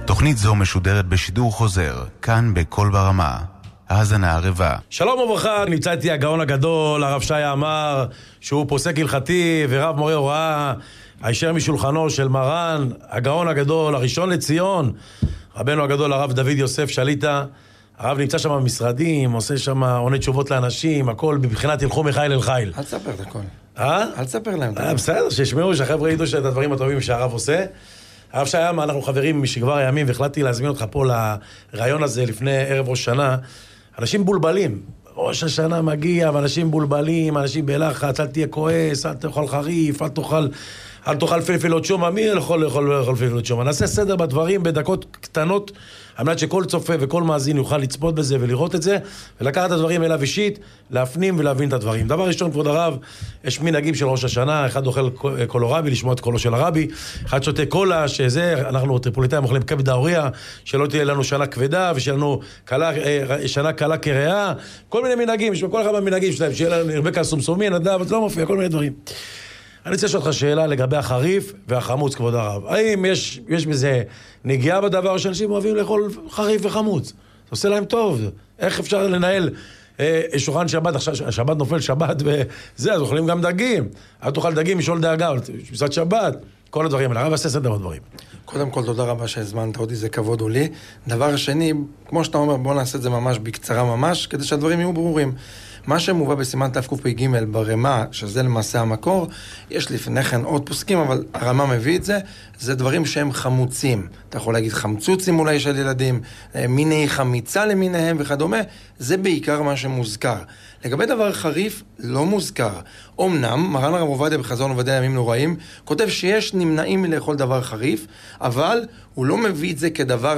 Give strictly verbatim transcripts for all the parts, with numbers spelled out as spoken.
תוכנית זו משודרת בשידור חוזר, כאן בכל ברמה. האזנה ערבה. שלום וברכה, נמצא איתי הגאון הגדול, הרב שי עמר, שהוא פוסק הלכתי ורב מורה הוראה, הישר משולחנו של מרן, הגאון הגדול, הראשון לציון, רבנו הגדול, הרב דוד יוסף שליטה. הרב נמצא שם במשרדים, עושה שם, עונה תשובות לאנשים, הכל בבחינת הלכו מחיל אל חיל. אל תספר את הכל. אה? אל תספר להם. אה, בסדר, שישמעו, שהחבר'ה ידעו שאת הדברים הטובים שהרב עושה. הרב שי עמר, אנחנו חברים משכבר הימים, והחלטתי להזמין אותך פה לרעיון הזה לפני ערב ראש שנה. אנשים בולבלים. ראש השנה מגיע, ואנשים בולבלים, אנשים בלחץ, אל תהיה כועס, אל תאכל חריף, אל תאכל, אל תאכל פלפלות שומה. מי יכול לאכול לאכול פלפלות שומה? נעשה סדר בדברים בדקות קטנות, על מנת שכל צופה וכל מאזין יוכל לצפות בזה ולראות את זה, ולקחת את הדברים אליו אישית, להפנים ולהבין את הדברים. דבר ראשון, כבוד הרב, יש מנהגים של ראש השנה, אחד אוכל קולורבי, לשמוע את קולו של הרבי, אחד שותה קולה, שזה, אנחנו טריפוליטאים אוכלים כבד האוריה, שלא תהיה לנו שנה כבדה, ושיהיה לנו קלה, שנה קלה כריאה, כל מיני מנהגים, יש כל אחד מהמנהגים שלהם, שיהיה לנו נרבקה סומסומי, נדב, זה לא מופיע, כל מיני דברים. אני רוצה לשאול אותך שאלה לגבי החריף והחמוץ, כבוד הרב. האם יש, יש בזה נגיעה בדבר שאנשים אוהבים לאכול חריף וחמוץ? זה עושה להם טוב. איך אפשר לנהל אה, שולחן שבת, עכשיו שבת נופל שבת וזה, אז אוכלים גם דגים. אל תאכל דגים, משול דאגה, משפט שבת, כל הדברים האלה. הרב עשה סדר בדברים. קודם כל, תודה רבה שהזמנת אותי, זה כבוד הוא לי. דבר שני, כמו שאתה אומר, בוא נעשה את זה ממש בקצרה ממש, כדי שהדברים יהיו ברורים. מה שמובא בסימן תקפ"ג ברמה, שזה למעשה המקור, יש לפני כן עוד פוסקים, אבל הרמה מביא את זה, זה דברים שהם חמוצים. אתה יכול להגיד חמצוצים אולי של ילדים, מיני חמיצה למיניהם וכדומה, זה בעיקר מה שמוזכר. לגבי דבר חריף, לא מוזכר. אמנם, מרן הרב עובדיה בחזון עובדיה ימים נוראים, כותב שיש נמנעים מלאכול דבר חריף, אבל הוא לא מביא את זה כדבר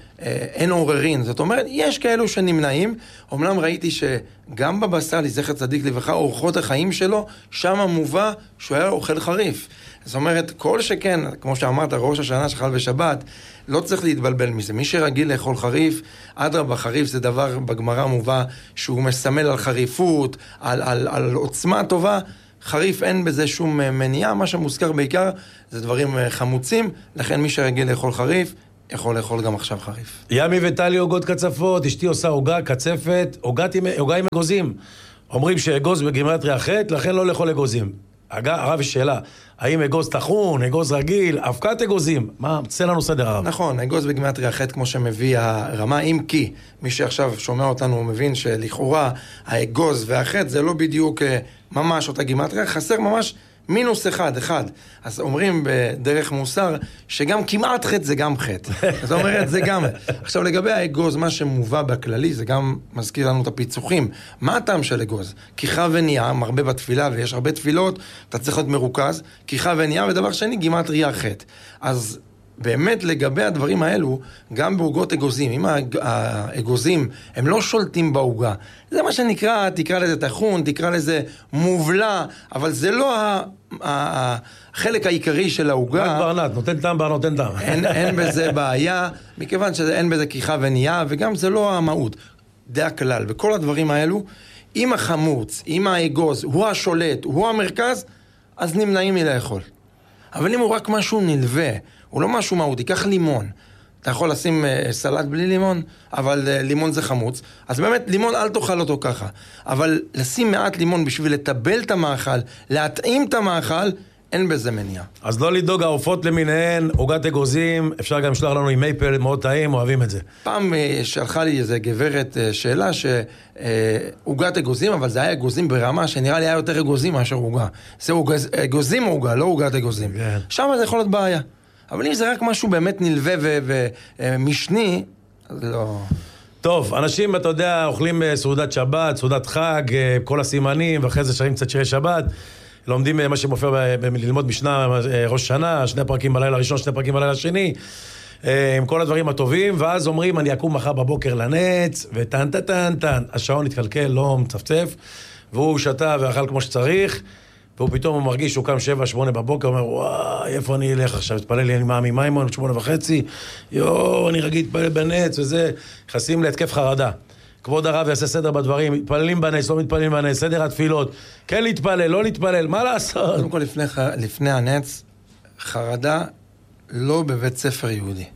שאין עוררין. זאת אומרת, יש כאלו שנמנעים. אמנם ראיתי שגם בבא סאלי, זכר צדיק לברכה, אורחות החיים שלו, שם מובא שהוא היה אוכל חריף. זאת אומרת, כל שכן, כמו שאמרת, ראש השנה שחל בשבת, לא צריך להתבלבל מזה. מי שרגיל לאכול חריף, אדרבה, חריף זה דבר בגמרא מובא שהוא מסמל על חריפות, על, על, על עוצמה טובה. חריף אין בזה שום מניעה, מה שמוזכר בעיקר זה דברים חמוצים, לכן מי שרגיל לאכול חריף, יכול לאכול גם עכשיו חריף. ימי וטלי עוגות קצפות, אשתי עושה עוגה קצפת, עוגה עם אגוזים. אומרים שאגוז בגימטריה ח', לכן לא לאכול אגוזים. הרב יש שאלה, האם אגוז תחון, אגוז רגיל, אבקת אגוזים? מה, צא לנו סדר הרב. נכון, אגוז בגימטריה ח' כמו שמביא הרמה, אם כי מי שעכשיו שומע אותנו מבין שלכאורה האגוז והח' זה לא בדיוק ממש אותה גימטריה, חסר ממש מינוס אחד, אחד. אז אומרים בדרך מוסר שגם כמעט חטא זה גם חטא. זאת אומרת, זה גם. עכשיו לגבי האגוז, מה שמובא בכללי, זה גם מזכיר לנו את הפיצוחים. מה הטעם של אגוז? כיחה וניעה, מרבה בתפילה, ויש הרבה תפילות, אתה צריך להיות מרוכז, כיחה וניעה, ודבר שני, גימטריה חטא. אז באמת לגבי הדברים האלו, גם בעוגות אגוזים, אם האגוזים הם לא שולטים בעוגה, זה מה שנקרא, תקרא לזה תחון, תקרא לזה מובלה, אבל זה לא החלק העיקרי של העוגה. רק ברנת, נותן טעם בר נותן טעם. אין, אין בזה בעיה, מכיוון שאין בזה כיחה וניעה, וגם זה לא המהות. זה הכלל, וכל הדברים האלו, אם החמוץ, אם האגוז, הוא השולט, הוא המרכז, אז נמנעים מלאכול. אבל אם הוא רק משהו נלווה, הוא לא משהו מהותי, קח לימון. אתה יכול לשים uh, סלט בלי לימון, אבל uh, לימון זה חמוץ. אז באמת, לימון אל תאכל אותו ככה. אבל לשים מעט לימון בשביל לטבל את המאכל, להתאים את המאכל, אין בזה מניעה. אז לא לדאוג, העופות למיניהן, עוגת אגוזים, אפשר גם לשלוח לנו עם מייפל, מאוד טעים, אוהבים את זה. פעם uh, שלחה לי איזה גברת uh, שאלה שעוגת uh, אגוזים, אבל זה היה אגוזים ברמה שנראה לי היה יותר אגוזים מאשר עוגה. זה אגוז, אגוזים עוגה, לא עוגת אגוזים. כן. שם זה יכול להיות בעיה. אבל אם זה רק משהו באמת נלווה ומשני, אז לא... טוב, אנשים, אתה יודע, אוכלים סעודת שבת, סעודת חג, כל הסימנים, ואחרי זה שרים קצת שירי שבת, לומדים מה שמופיע ללמוד משנה ראש שנה, שני פרקים בלילה הראשון, שני פרקים בלילה השני, עם כל הדברים הטובים, ואז אומרים, אני אקום מחר בבוקר לנץ, וטן, טן, טן, טן, השעון התקלקל, לא מצפצף, והוא שתה ואכל כמו שצריך, והוא פתאום הוא מרגיש שהוא קם שבע, שמונה בבוקר, אומר, וואי, איפה אני אלך עכשיו? התפלל לי אני מאמי מימון, שמונה וחצי, יואו, אני רגיל להתפלל בנץ, וזה, נכנסים להתקף חרדה. כבוד הרב יעשה סדר בדברים, מתפללים בנץ, לא מתפללים בנץ, סדר התפילות, כן להתפלל, לא להתפלל, מה לעשות? קודם כל, לפני, לפני הנץ, חרדה לא בבית ספר יהודי.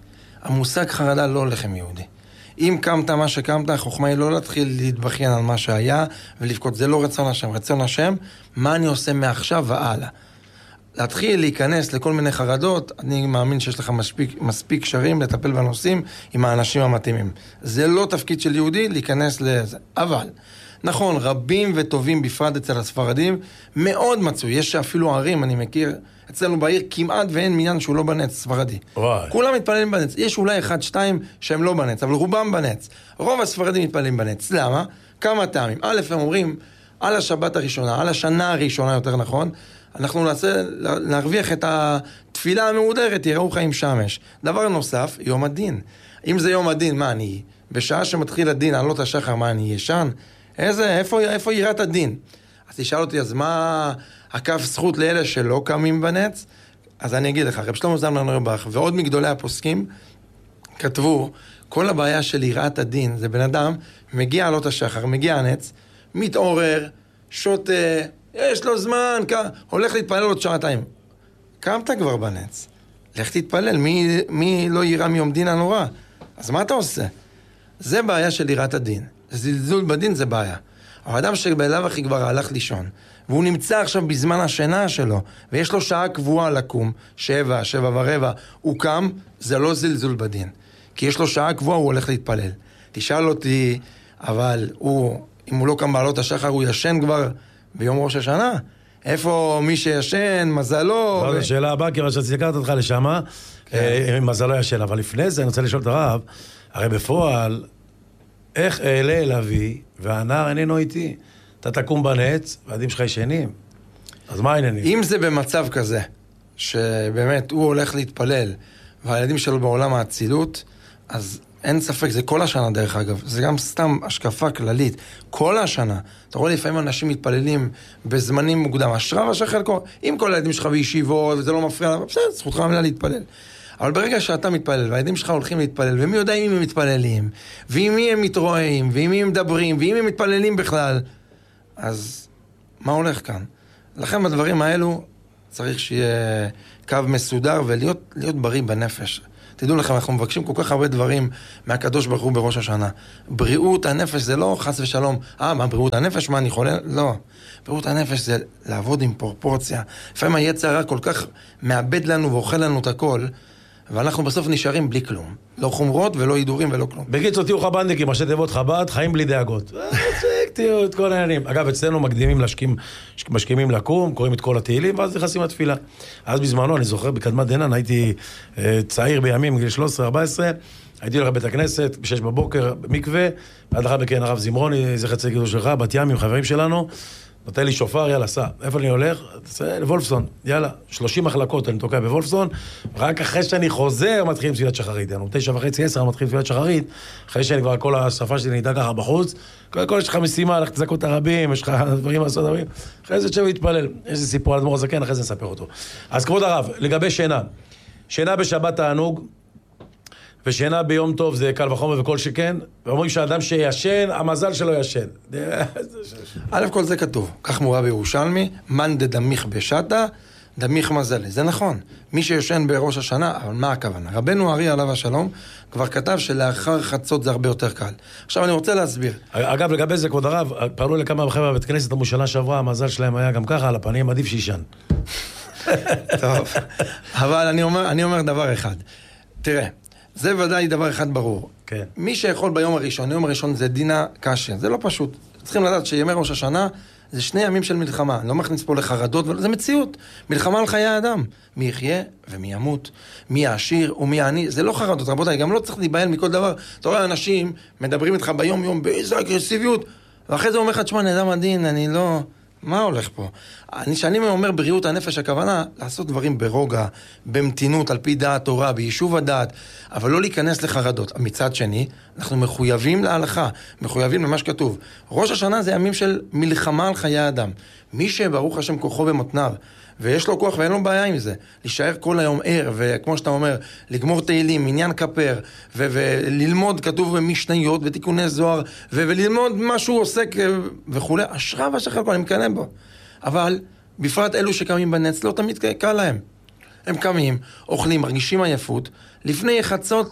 המושג חרדה לא הולך עם יהודי. אם קמת מה שקמת, החוכמה היא לא להתחיל להתבכיין על מה שהיה ולבכות, זה לא רצון השם. רצון השם, מה אני עושה מעכשיו והלאה. להתחיל להיכנס לכל מיני חרדות, אני מאמין שיש לך מספיק, מספיק קשרים לטפל בנושאים עם האנשים המתאימים. זה לא תפקיד של יהודי להיכנס לזה. אבל, נכון, רבים וטובים בפרט אצל הספרדים, מאוד מצאו. יש אפילו ערים, אני מכיר, אצלנו בעיר כמעט ואין מניין שהוא לא בנץ, ספרדי. וואי. כולם מתפללים בנץ. יש אולי אחד, שתיים שהם לא בנץ, אבל רובם בנץ. רוב הספרדים מתפללים בנץ. למה? כמה טעמים. א', הם אומרים, על השבת הראשונה, על השנה הראשונה יותר נכון, אנחנו נעשה, נרוויח את התפילה המהודרת, יראו חיים שמש. דבר נוסף, יום הדין. אם זה יום הדין, מה אני? בשעה שמתחיל הדין, עלות השחר, מה אני ישן? איזה, איפה, איפה יראת הדין? אז תשאל אותי, אז מה הכף זכות לאלה שלא קמים בנץ? אז אני אגיד לך, רב שלמה זלמן אוירבך ועוד מגדולי הפוסקים כתבו, כל הבעיה של יראת הדין, זה בן אדם, מגיע עלות השחר, מגיע הנץ, מתעורר, שותה, יש לו זמן, הולך להתפלל עוד שעתיים. קמת כבר בנץ. לך תתפלל, מי, מי לא יראה מיום דין הנורא? אז מה אתה עושה? זה בעיה של יראת הדין. זלזול בדין זה בעיה. האדם שבאליו הכי כבר הלך לישון, והוא נמצא עכשיו בזמן השינה שלו, ויש לו שעה קבועה לקום, שבע, שבע ורבע, הוא קם, זה לא זלזול בדין. כי יש לו שעה קבועה, הוא הולך להתפלל. תשאל אותי, אבל הוא, אם הוא לא קם בעלות השחר, הוא ישן כבר ביום ראש השנה? איפה מי שישן, מזלו? זו השאלה הבאה, כיוון שזכרת אותך לשמה, מזלו ישן. אבל לפני זה אני רוצה לשאול את הרב, הרי בפועל, איך אעלה אל אבי, והנער איננו איתי? אתה תקום בנץ, והעדים שלך ישנים. אז מה העניינים? אם זה במצב כזה, שבאמת הוא הולך להתפלל, והילדים שלו בעולם האצילות, אז אין ספק, זה כל השנה דרך אגב, זה גם סתם השקפה כללית, כל השנה. אתה רואה לפעמים אנשים מתפללים בזמנים מוקדם, אשרה ואשר חלקו, אם כל הילדים שלך בישיבות, וזה לא מפריע, בסדר, זכותך מלאה להתפלל. אבל ברגע שאתה מתפלל, והילדים שלך הולכים להתפלל, ומי יודע אם הם מתפללים, ועם מי הם מתרועעים, ועם מי הם מדברים, ועם מי הם מתפללים בכלל, אז מה הולך כאן? לכן בדברים האלו צריך שיהיה קו מסודר, ולהיות להיות בריא בנפש. תדעו לכם, אנחנו מבקשים כל כך הרבה דברים מהקדוש ברוך הוא בראש השנה. בריאות הנפש זה לא חס ושלום, אה, מה בריאות הנפש, מה אני חולה? לא. בריאות הנפש זה לעבוד עם פרופורציה. לפעמים היצר הרע כל כך מאבד לנו ואוכל לנו את הכל, ואנחנו בסוף נשארים בלי כלום. לא חומרות ולא הידורים ולא כלום. בקיצור, תהיו חב"דניקים, ראשי תיבות חב"ד, חיים בלי דאגות. תהיו את כל העניינים. אגב, אצלנו מקדימים להשכים, משכימים לקום, קוראים את כל התהילים, ואז נכנסים לתפילה. אז בזמנו, אני זוכר, בקדמת דנן, הייתי צעיר בימים, גיל שלוש עשרה ארבע עשרה, הייתי הולך בית הכנסת, בשש בבוקר, מקווה, ועד אחר מכן הרב זמרוני, זכר צדיק קדוש לברכה, בת ים עם חברים שלנו, נותן לי שופר, יאללה, סע. איפה אני הולך? לוולפסון, יאללה. שלושים מחלקות אני תוקע בוולפסון, רק אחרי שאני חוזר מתחילים תפילת שחרית. אני תשע וחצי, עשר, מתחילים תפילת שחרית, אחרי שאני כבר כל השפה שלי נהייתה ככה בחוץ, קודם כל יש לך משימה, לך תזכות הרבים, יש לך דברים לעשות דברים, אחרי זה תשב להתפלל. יש לי סיפור על אדמו"ר הזקן, אחרי זה נספר אותו. אז כבוד הרב, לגבי שינה, שינה בשבת תענוג, ושינה ביום טוב זה קל וחומר וכל שכן, ואומרים שהאדם שישן, המזל שלו ישן. א' כל זה כתוב, כך מורה בירושלמי, מן דדמיך בשטה, דמיך מזלי. זה נכון, מי שיושן בראש השנה, אבל מה הכוונה? רבנו ארי עליו השלום כבר כתב שלאחר חצות זה הרבה יותר קל. עכשיו אני רוצה להסביר. אגב, לגבי זה, כבוד הרב, פעלו לכמה חבר'ה בבית כנסת, אמרו שנה שעברה, המזל שלהם היה גם ככה, על הפנים, עדיף שישן. טוב, אבל אני אומר, אני אומר דבר אחד. תראה, זה ודאי דבר אחד ברור. כן. מי שיכול ביום הראשון, יום הראשון זה דינה קשה, זה לא פשוט. צריכים לדעת שימי ראש השנה זה שני ימים של מלחמה, לא מכניס פה לחרדות, זה מציאות. מלחמה על חיי האדם. מי יחיה ומי ימות, מי יעשיר ומי יעני, זה לא חרדות, רבותיי, גם לא צריך להיבהל מכל דבר. אתה רואה אנשים מדברים איתך ביום יום באיזו אגרסיביות, ואחרי זה אומר לך, תשמע, נדם הדין, אני לא... מה הולך פה? אני, שאני אומר בריאות הנפש, הכוונה לעשות דברים ברוגע, במתינות, על פי דעת תורה, ביישוב הדעת, אבל לא להיכנס לחרדות. מצד שני, אנחנו מחויבים להלכה, מחויבים למה שכתוב. ראש השנה זה ימים של מלחמה על חיי האדם. מי שברוך השם כוחו במותניו, ויש לו כוח ואין לו בעיה עם זה, להישאר כל היום ער, וכמו שאתה אומר, לגמור תהילים, עניין כפר, ו- וללמוד, כתוב במשניות ותיקוני זוהר, ו- וללמוד מה שהוא עוסק וכו', אשרה והשחר, אני מקנא בו. אבל בפרט אלו שקמים בנץ, לא תמיד קל להם. הם קמים, אוכלים, מרגישים עייפות, לפני חצות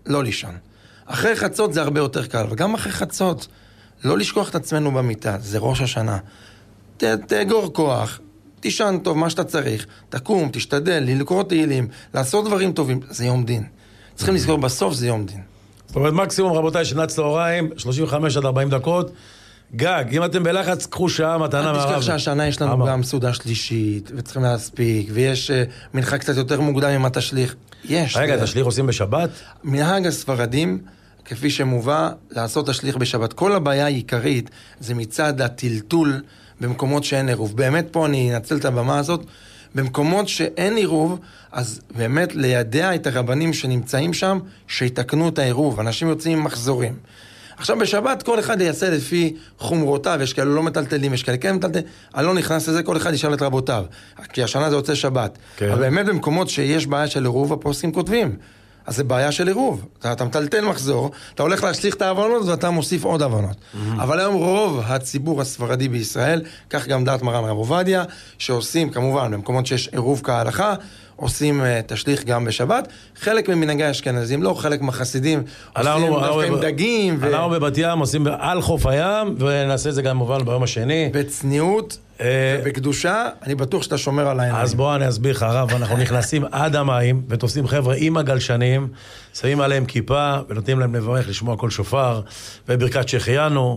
לא לישון. אחרי חצות זה הרבה יותר קל, וגם אחרי חצות, לא לשכוח את עצמנו במיטה, זה ראש השנה. ת, תאגור כוח, תישן טוב מה שאתה צריך, תקום, תשתדל, לקרוא תהילים, לעשות דברים טובים, זה יום דין. צריכים לזכור בסוף זה יום דין. זאת אומרת, מקסימום רבותיי, שנת צהריים, שלושים וחמש עד ארבעים דקות, גג, אם אתם בלחץ, קחו שעה, מתנה מהרב. אל תשכח שהשנה יש לנו גם סעודה שלישית, וצריכים להספיק, ויש מנחה קצת יותר מוקדם עם התשליך. יש. רגע, תשליך עושים בשבת? מנהג הספרדים, כפי שמובא, לעשות תשליך בשבת. כל הבעיה העיקרית זה מצד הטלטול במקומות שאין עירוב. באמת פה אני אנצל את הבמה הזאת, במקומות שאין עירוב, אז באמת לידע את הרבנים שנמצאים שם, שיתקנו את העירוב. אנשים יוצאים עם מחזורים. עכשיו בשבת כל אחד יעשה לפי חומרותיו, יש כאלה לא מטלטלים, יש כאלה כן מטלטלים, אני לא נכנס לזה, כל אחד ישאל את רבותיו, כי השנה זה יוצא שבת. כן. אבל באמת במקומות שיש בעיה של עירוב, הפוסקים כותבים, אז זה בעיה של עירוב. אתה, אתה מטלטל מחזור, אתה הולך להשליך את העוונות ואתה מוסיף עוד עוונות. Mm-hmm. אבל היום רוב הציבור הספרדי בישראל, כך גם דעת מרן רב עובדיה, שעושים כמובן במקומות שיש עירוב כהלכה, עושים uh, תשליך גם בשבת. חלק ממנהגי האשכנזים, לא חלק מהחסידים, עושים דווקא עם דגים. אנחנו בבת ים עושים על חוף הים, ונעשה את זה גם מובן ביום השני. בצניעות ובקדושה, אני בטוח שאתה שומר על העיניים. אז בוא אני אסביר לך, הרב, אנחנו נכנסים עד המים, ותופסים חבר'ה עם הגלשנים, שמים עליהם כיפה, ונותנים להם לברך, לשמוע כל שופר, וברכת שהחיינו,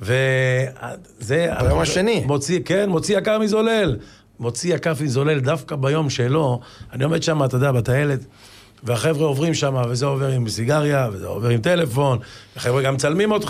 וזה... ביום השני. מוציא, כן, מוציא יקר מזולל. מוציא יקר מזולל דווקא ביום שלו. אני עומד שם, אתה יודע, בטיילת, והחבר'ה עוברים שם, וזה עובר עם סיגריה, וזה עובר עם טלפון, החבר'ה גם צלמים אותך.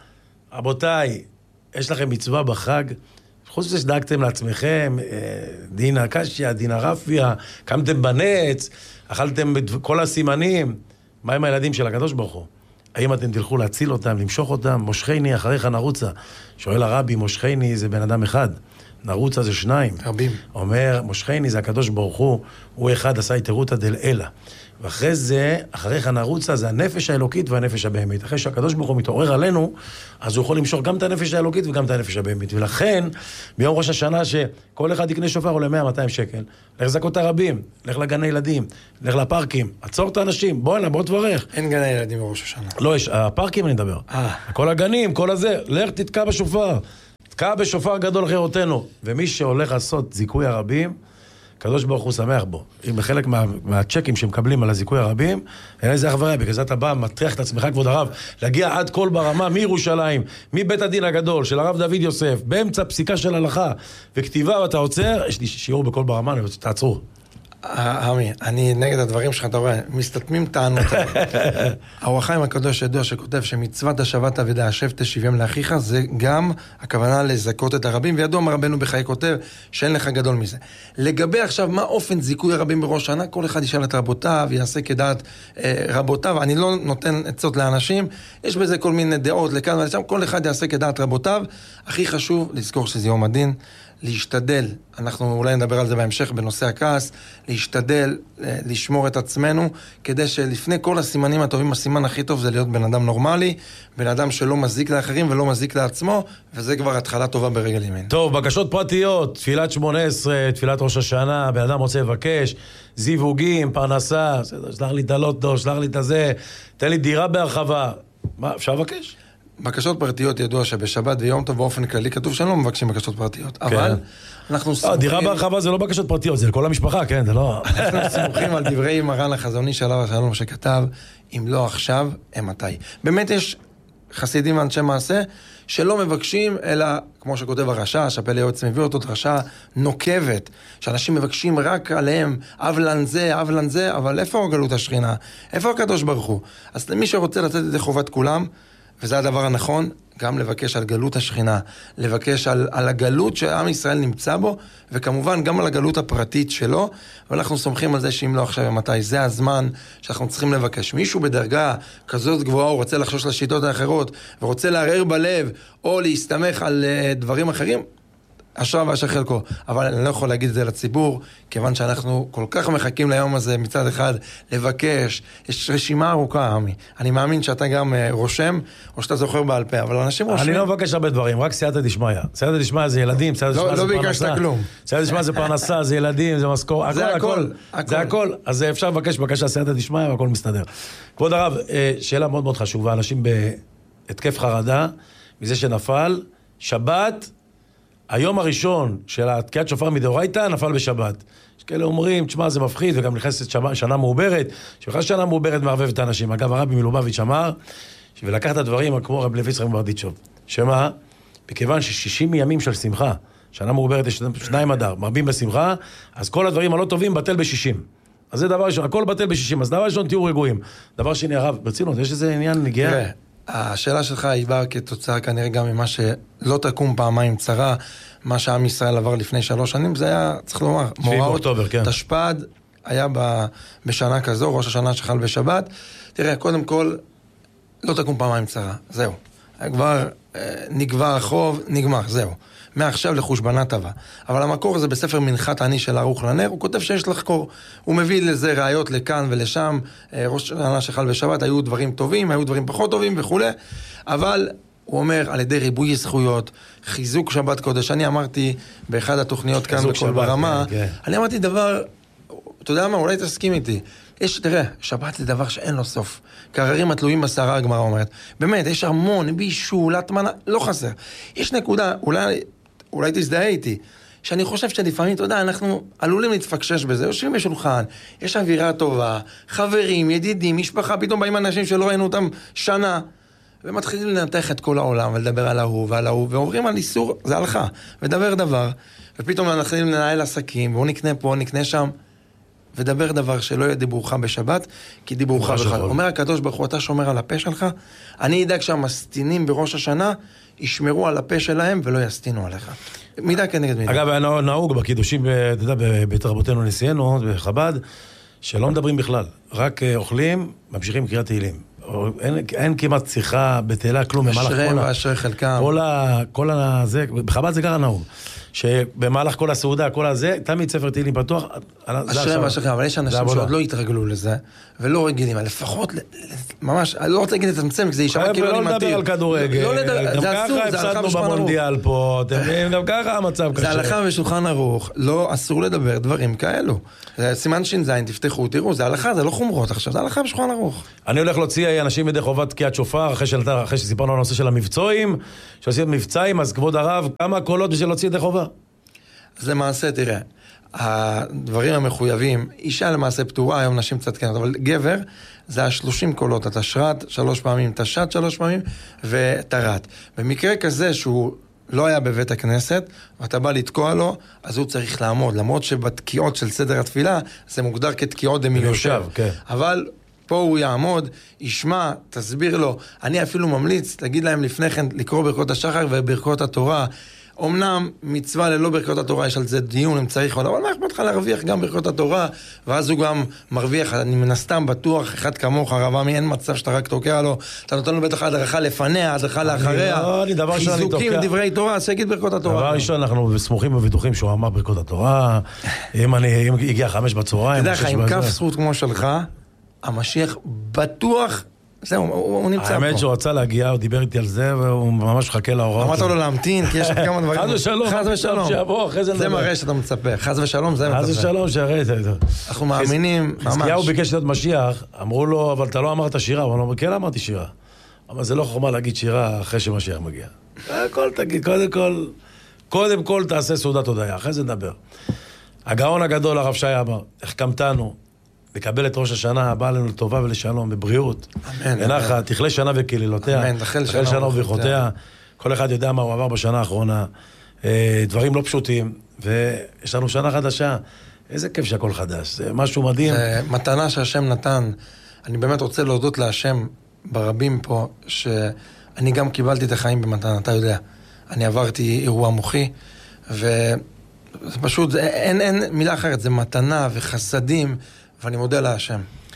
רבותיי, יש לכם מצווה בחג, חוץ מזה שדאגתם לעצמכם, דין הקשיה, דין הרפיה, קמתם בנץ, אכלתם כל הסימנים. מה עם הילדים של הקדוש ברוך הוא? האם אתם תלכו להציל אותם, למשוך אותם? מושכני אחריך נרוצה. שואל הרבי, מושכני זה בן אדם אחד, נרוצה זה שניים. רבים. אומר, מושכני זה הקדוש ברוך הוא, הוא אחד עשה יתרותא דל אלה. ואחרי זה, אחריך נרוצה, זה הנפש האלוקית והנפש הבהמית. אחרי שהקדוש ברוך הוא מתעורר עלינו, אז הוא יכול למשוך גם את הנפש האלוקית וגם את הנפש הבהמית. ולכן, ביום ראש השנה שכל אחד יקנה שופר עולה מאה מאתיים שקל, לך זכות הרבים, לך לגני ילדים, לך לפארקים, עצור את האנשים, בוא הנה, בוא תברך. אין גני ילדים בראש השנה. לא, יש, הפארקים אני מדבר. אה. כל הגנים, כל הזה, לך תתקע בשופר. תתקע בשופר גדול חירותנו. ומי שהולך לעשות זיכוי הרבים, הקדוש ברוך הוא שמח בו. אם בחלק מה, מהצ'קים שמקבלים על הזיכוי הרבים, אין איזה החבריה, בגלל זה אתה בא, מטריח את עצמך, כבוד הרב, להגיע עד כל ברמה, מירושלים, מבית הדין הגדול של הרב דוד יוסף, באמצע פסיקה של הלכה, וכתיבה ואתה עוצר, יש לי שיעור בכל ברמה, אני רוצה, תעצרו. עמי, אני נגד הדברים שלך, אתה רואה, מסתתמים טענות. האור החיים הקדוש ידוע שכותב שמצוות השבת אבדה השב תשיבם לאחיך, זה גם הכוונה לזכות את הרבים, וידוע מה רבנו בחיי כותב שאין לך גדול מזה. לגבי עכשיו מה אופן זיכוי הרבים בראש שנה, כל אחד ישאל את רבותיו, יעשה כדעת אה, רבותיו, אני לא נותן עצות לאנשים, יש בזה כל מיני דעות לכאן ולשם, כל אחד יעשה כדעת רבותיו. הכי חשוב לזכור שזה יום הדין, להשתדל, אנחנו אולי נדבר על זה בהמשך בנושא הכעס, להשתדל, לשמור את עצמנו, כדי שלפני כל הסימנים הטובים, הסימן הכי טוב זה להיות בן אדם נורמלי, בן אדם שלא מזיק לאחרים ולא מזיק לעצמו, וזה כבר התחלה טובה ברגל ימין. טוב, בקשות פרטיות, תפילת שמונה עשרה, תפילת ראש השנה, בן אדם רוצה לבקש, זיווגים, פרנסה, שלח לי את הלוטו, שלח לי את הזה, תן לי דירה בהרחבה. מה, אפשר לבקש? בקשות פרטיות ידוע שבשבת ויום טוב באופן כללי כתוב שאני לא מבקשים בקשות פרטיות, אבל אנחנו סמוכים... דירה בהרחבה זה לא בקשות פרטיות, זה לכל המשפחה, כן, זה לא... אנחנו סמוכים על דברי מרן החזוני שעליו השלום שכתב, אם לא עכשיו, הם מתי. באמת יש חסידים ואנשי מעשה שלא מבקשים, אלא כמו שכותב הרשע, שפל היועץ מביא אותו, רשע נוקבת, שאנשים מבקשים רק עליהם, אבלן זה, אבלן זה, אבל איפה גלות השכינה? איפה הקדוש ברוך הוא? אז למי שרוצה לתת את זה חובת כולם, וזה הדבר הנכון, גם לבקש על גלות השכינה, לבקש על, על הגלות שעם ישראל נמצא בו, וכמובן גם על הגלות הפרטית שלו, ואנחנו סומכים על זה שאם לא עכשיו ומתי, זה הזמן שאנחנו צריכים לבקש. מישהו בדרגה כזאת גבוהה, הוא רוצה לחשוש לשיטות האחרות, ורוצה לערער בלב, או להסתמך על uh, דברים אחרים, אשריו ואשר חלקו, אבל אני לא יכול להגיד את זה לציבור, כיוון שאנחנו כל כך מחכים ליום הזה מצד אחד לבקש, יש רשימה ארוכה, עמי. אני מאמין שאתה גם רושם, או שאתה זוכר בעל פה, אבל אנשים רושמים. אני לא מבקש הרבה דברים, רק סייעתא דשמיא. סייעתא דשמיא זה ילדים, סייעתא דשמיא זה פרנסה. לא ביקשת כלום. סייעתא דשמיא זה פרנסה, זה ילדים, זה משכורת, זה הכל. זה הכל. אז אפשר לבקש בקשה סייעתא דשמיא והכל מסתדר. כבוד הרב, שאלה מאוד מאוד חשובה, אנשים בהתקף חרדה, מזה שנפל, שבת, היום הראשון של התקיעת שופר מדאורייתא נפל בשבת. יש כאלה אומרים, תשמע, זה מפחיד, וגם נכנסת שנה מעוברת, שבכלל שנה מעוברת מערבב את האנשים. אגב, הרבי מלובביץ' אמר, ולקח את הדברים כמו רב לוי יצחק מברדיצ'וב. שמה? בכיוון ש-שישים ימים של שמחה, שנה מעוברת יש שניים אדר, מרבים בשמחה, אז כל הדברים הלא טובים בטל ב-שישים. אז זה דבר ראשון, הכל בטל ב-שישים, אז דבר ראשון תהיו רגועים. דבר שני, הרב, ברצינות, יש איזה עניין נגיע? תראה, השאלה שלך היא באה כתוצאה כנראה גם ממה שלא תקום פעמיים צרה, מה שעם ישראל עבר לפני שלוש שנים, זה היה, צריך לומר, מוראות, כן. תשפ"ד היה ב, בשנה כזו, ראש השנה שחל בשבת. תראה, קודם כל, לא תקום פעמיים צרה, זהו. כבר אה, נגבר החוב, נגמר, זהו. מעכשיו לחושבנה טובה. אבל המקור זה בספר מנחת עני של ערוך לנר, הוא כותב שיש לחקור. הוא מביא לזה ראיות לכאן ולשם, אה, ראש השנה שחל בשבת, היו דברים טובים, היו דברים פחות טובים וכו'. אבל הוא אומר, על ידי ריבוי זכויות, חיזוק שבת קודש. אני אמרתי באחד התוכניות כאן בכל שבת, ברמה, כן, כן. אני אמרתי דבר, אתה יודע מה, אולי תסכים איתי. יש, תראה, שבת זה דבר שאין לו סוף. קררים התלויים בשערה, הגמרא אומרת. באמת, יש המון, בישול, הטמנה, לא חסר. יש נקודה, אולי, אולי תזדהה איתי, שאני חושב שלפעמים, אתה יודע, אנחנו עלולים להתפקשש בזה, יושבים בשולחן, יש אווירה טובה, חברים, ידידים, משפחה, פתאום באים אנשים שלא ראינו אותם שנה, ומתחילים לנתח את כל העולם, ולדבר על ההוא ועל ההוא, ואומרים על איסור, זה הלכה, ודבר דבר, ופתאום אנחנו לנהל עסקים, והוא נקנה פה, נקנה שם, ודבר דבר שלא יהיה דיבורך בשבת, כי דיבורך בכלל. אומר הקדוש ברוך הוא, אתה שומר על הפה שלך, אני אדאג שהמסטינים בראש השנה ישמרו על הפה שלהם ולא יסטינו עליך. מידה כנגד מידה. אגב, היה נהוג בקידושים, אתה יודע, בבית רבותינו נשיאנו, בחב"ד, שלא מדברים בכלל, רק אוכלים, ממשיכים קריאת תהילים. אין, אין כמעט שיחה בתהילה, כלום. אשרי ואשרי חלקם. כל ה... כל ה... זה, בחב"ד זה ככה נהוג. שבמהלך כל הסעודה, כל הזה, תמיד ספר תהילים פתוח. אשרי ואשרי, אבל יש אנשים שעוד לא התרגלו לזה, ולא רגילים, לפחות, ממש, אני לא רוצה להגיד את עצמם, כי זה יישמע כאילו אני מתיר. לא לדבר על כדורגל, גם ככה הפסדנו במונדיאל פה, אתם יודעים, גם ככה המצב קשה. זה הלכה ושולחן ערוך, לא, אסור לדבר דברים כאלו. סימן שינזיין, תפתחו, תראו, זה הלכה, זה לא חומרות עכשיו, זה הלכה ושולחן ערוך. אני הולך להוציא אנשים מדי חובת תקיעת שופר, אחרי שסיפרנו על הנושא של המבצעים, שעשינו מבצעים, אז כבוד הרב, כמה קולות בשביל להוציא ידי חובה? אז למעשה, תראה, הדברים המחויבים, אישה למעשה פטורה, היום נשים קצת כן, אבל גבר, זה השלושים קולות, התשרת, שלוש פעמים, תשת שלוש פעמים, ותרת. במקרה כזה שהוא לא היה בבית הכנסת, ואתה בא לתקוע לו, אז הוא צריך לעמוד, למרות שבתקיעות של סדר התפילה, זה מוגדר כתקיעות דמי יושב. כן. אבל פה הוא יעמוד, ישמע, תסביר לו, אני אפילו ממליץ, תגיד להם לפני כן לקרוא ברכות השחר וברכות התורה, אמנם מצווה ללא ברכות התורה, יש על זה דיון, אם צריך עוד, אבל מה אכפת לך להרוויח גם ברכות התורה, ואז הוא גם מרוויח, אני מנסתם בטוח, אחד כמוך, הרב עמי, אין מצב שאתה רק תוקע לו, אתה נותן לו בטח הדרכה לפניה, הדרכה לאחריה, חיזוקים, דברי תורה, אז שיגיד ברכות התורה. דבר ראשון, אנחנו סמוכים ובטוחים שהוא אמר ברכות התורה, אם אני הגיע חמש בצהריים, תדע לך, עם כף זכות כמו שלך, המשיח בטוח, זהו, הוא נמצא פה. האמת שהוא רצה להגיע, הוא דיבר איתי על זה, והוא ממש חכה להוראות. אמרת לו להמתין, כי יש כמה דברים. חז ושלום. חז ושלום. זה מראה שאתה מצפה. חז ושלום, זה מצפה. חז ושלום, שהראה את זה. אנחנו מאמינים, ממש. חזקיהו ביקש להיות משיח, אמרו לו, אבל אתה לא אמרת שירה. הוא אמר, כן אמרתי שירה. אבל זה לא חוכמה להגיד שירה אחרי שמשיח מגיע. הכל תגיד, קודם כל, קודם כל תעשה סעודת הודיה, אחרי זה נדבר. הגאון הגדול, הרב שי אמר, החכמתנו, לקבל את ראש השנה הבאה לנו לטובה ולשלום, בבריאות. אמן. ונחת, תכלה שנה וקללותיה. אמן, תחל שנה, שנה וברכותיה. כל אחד יודע מה הוא עבר בשנה האחרונה. דברים לא פשוטים, ויש לנו שנה חדשה. איזה כיף שהכל חדש, זה משהו מדהים. זה מתנה שהשם נתן. אני באמת רוצה להודות להשם ברבים פה, שאני גם קיבלתי את החיים במתנה, אתה יודע. אני עברתי אירוע מוחי, וזה פשוט, אין, אין מילה אחרת, זה מתנה וחסדים, ואני מודה להשם.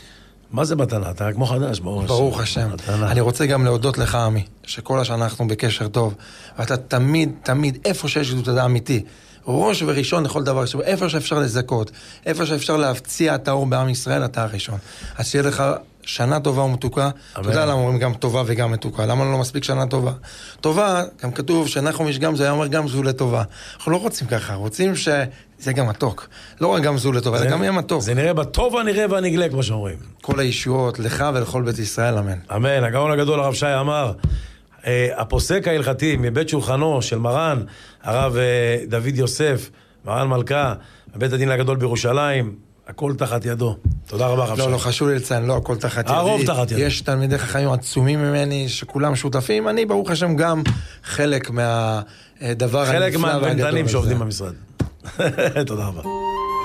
מה זה מתנה? אתה כמו חדש, ברוך השם. ברוך השם. מתנה. אני רוצה גם להודות לך, עמי, שכל השנה אנחנו בקשר טוב, ואתה תמיד, תמיד, איפה שיש עדות אדם אמיתי, ראש וראשון לכל דבר, איפה שאפשר לזכות, איפה שאפשר להפציע את האור בעם ישראל, אתה הראשון. אז שיהיה לך שנה טובה ומתוקה. אתה יודע למה אומרים גם טובה וגם מתוקה, למה לא מספיק שנה טובה? טובה, גם כתוב שנחום יש גם, זה היה אומר גם זו לטובה. אנחנו לא רוצים ככה, רוצים שזה גם מתוק. לא רק גם זו לטובה, זה גם יהיה מתוק. זה נראה בטוב הנראה והנגלה, כמו שאומרים. כל הישועות, לך ולכל בית ישראל, אמן. אמן. הגאון הגדול הרב שי אמר, הפוסק ההלכתי מבית שולחנו של מרן, הרב דוד יוסף, מרן מלכה, בבית הדין הגדול בירושלים, הכל תחת ידו. תודה רבה, הרב שי. לא, לא, חשוב לי לציין, לא הכל תחת ידי. הרוב תחת ידי. יש תלמידי חכמים עצומים ממני, שכולם שותפים. אני, ברוך השם, גם חלק מהדבר חלק מהבנתנים שעובדים במשרד. תודה רבה.